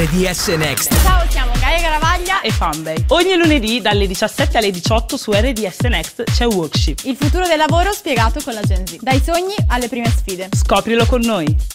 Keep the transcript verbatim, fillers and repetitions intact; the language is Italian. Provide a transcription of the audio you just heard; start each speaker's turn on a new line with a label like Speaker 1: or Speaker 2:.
Speaker 1: R D S Next.
Speaker 2: Ciao, siamo Gaia Garavaglia
Speaker 3: e Fanbay. Ogni lunedì dalle diciassette alle diciotto su R D S Next c'è Workship.
Speaker 2: Il futuro del lavoro spiegato con la Gen Z. Dai sogni alle prime sfide.
Speaker 3: Scoprilo con noi.